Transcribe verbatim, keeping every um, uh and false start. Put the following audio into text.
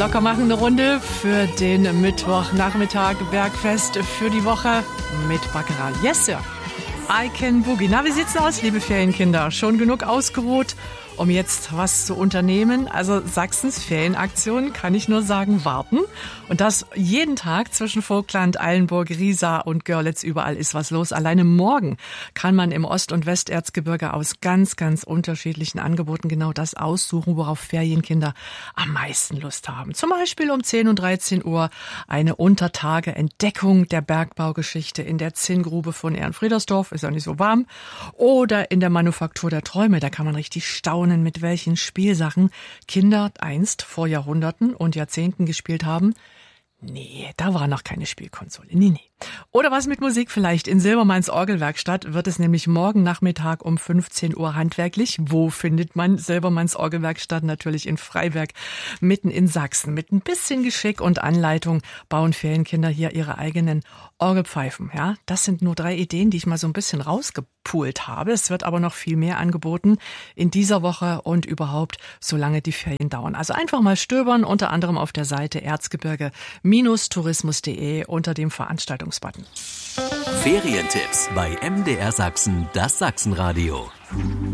locker machen eine Runde für den Mittwochnachmittag Bergfest für die Woche mit Baccarat. Yes, Sir. I can boogie. Na, wie sieht's aus, liebe Ferienkinder? Schon genug ausgeruht, um jetzt was zu unternehmen? Also Sachsens Ferienaktion, kann ich nur sagen, warten. Und das jeden Tag zwischen Vogtland, Eilenburg, Riesa und Görlitz. Überall ist was los. Alleine morgen kann man im Ost- und Westerzgebirge aus ganz, ganz unterschiedlichen Angeboten genau das aussuchen, worauf Ferienkinder am meisten Lust haben. Zum Beispiel um zehn und dreizehn Uhr eine Untertage-Entdeckung der Bergbaugeschichte in der Zinngrube von Ehrenfriedersdorf. Ist ja nicht so warm. Oder in der Manufaktur der Träume. Da kann man richtig staunen, mit welchen Spielsachen Kinder einst vor Jahrhunderten und Jahrzehnten gespielt haben. Nee, da war noch keine Spielkonsole. Nee, nee. Oder was mit Musik vielleicht. In Silbermanns Orgelwerkstatt wird es nämlich morgen Nachmittag um fünfzehn Uhr handwerklich. Wo findet man Silbermanns Orgelwerkstatt? Natürlich in Freiberg, mitten in Sachsen. Mit ein bisschen Geschick und Anleitung bauen Ferienkinder hier ihre eigenen Orgelpfeifen. Ja, das sind nur drei Ideen, die ich mal so ein bisschen rausgepult habe. Es wird aber noch viel mehr angeboten in dieser Woche und überhaupt, solange die Ferien dauern. Also einfach mal stöbern, unter anderem auf der Seite erzgebirge tourismus punkt de unter dem Veranstaltungsbutton. Ferientipps bei M D R Sachsen, das Sachsenradio.